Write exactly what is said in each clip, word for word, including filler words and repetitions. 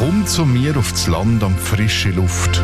Komm zu mir aufs Land an frische Luft.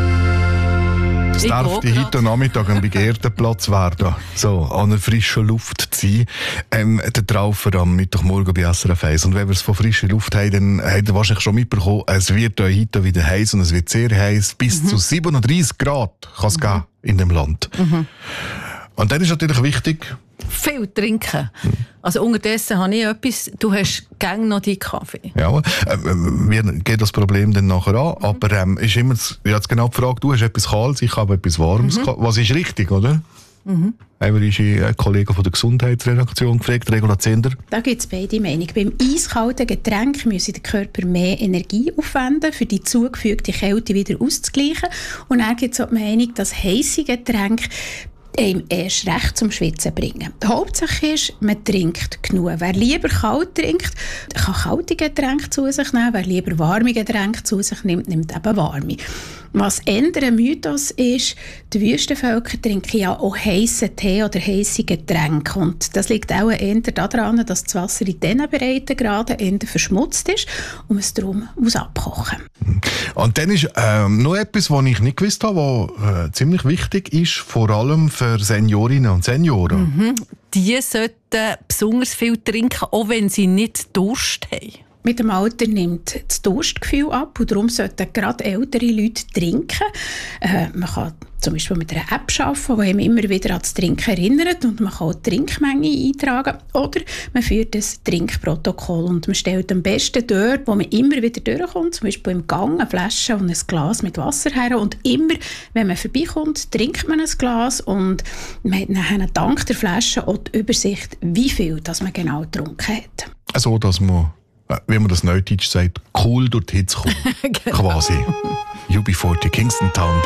Es darf die heute Nachmittag ein begehrter Platz werden, so an einer frischen Luft zu sein. Ähm, der Traufer am Mittwochmorgen bei S R F eins. Und wenn wir es von frischer Luft haben, dann habt ihr wahrscheinlich schon mitbekommen, es wird heute wieder heiß und es wird sehr heiß. Bis mhm. zu siebenunddreißig Grad kann es mhm. gehen in dem Land. Mhm. Und dann ist natürlich wichtig, viel trinken. Mhm. Also unterdessen habe ich etwas, du hast gerne noch deinen Kaffee. Ja, äh, wir gehen das Problem dann nachher an, mhm. aber ähm, ist immer jetzt genau die Frage, du hast etwas Kaltes, ich habe etwas Warmes. Mhm. Was ist richtig, oder? Mhm. Haben wir unsere Kollegen von der Gesundheitsredaktion gefragt, Regula Zender. Da gibt es beide Meinungen. Beim eiskalten Getränk müsse der Körper mehr Energie aufwenden, für die zugefügte Kälte wieder auszugleichen. Und dann gibt es auch die Meinung, dass heisse Getränke einem erst recht zum Schwitzen bringen. Die Hauptsache ist, man trinkt genug. Wer lieber kalt trinkt, kann kalte Getränke zu sich nehmen. Wer lieber warme Getränke zu sich nimmt, nimmt eben warme. Was eher ein Mythos ist, die Wüstenvölker trinken ja auch heissen Tee oder heisse Getränke. Und das liegt auch eher daran, dass das Wasser in diesen Breitengraden eher verschmutzt ist und man es darum muss abkochen. Und dann ist ähm, noch etwas, was ich nicht gewusst habe, was äh, ziemlich wichtig ist, vor allem für Seniorinnen und Senioren. Mhm. Die sollten besonders viel trinken, auch wenn sie nicht Durst haben. Mit dem Alter nimmt das Durstgefühl ab und darum sollten gerade ältere Leute trinken. Äh, man kann zum Beispiel mit einer App arbeiten, die einem immer wieder an das Trinken erinnert und man kann auch die Trinkmenge eintragen. Oder man führt ein Trinkprotokoll und man stellt am besten dort, wo man immer wieder durchkommt, zum Beispiel im Gang, eine Flasche und ein Glas mit Wasser her. Und immer, wenn man vorbeikommt, trinkt man ein Glas und man hat nachher dank der Flasche auch die Übersicht, wie viel das man genau getrunken hat. Also, dass man, wie man das Neudeutsch sagt, cool durch die Hitze kommt. Genau. Quasi. U B vierzig Kingston Town.